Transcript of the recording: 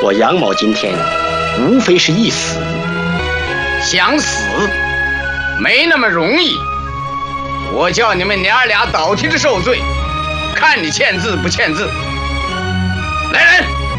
我杨某今天无非是一死， 想死没那么容易。我叫你们娘俩倒替着受罪，看你签字不签字。来人！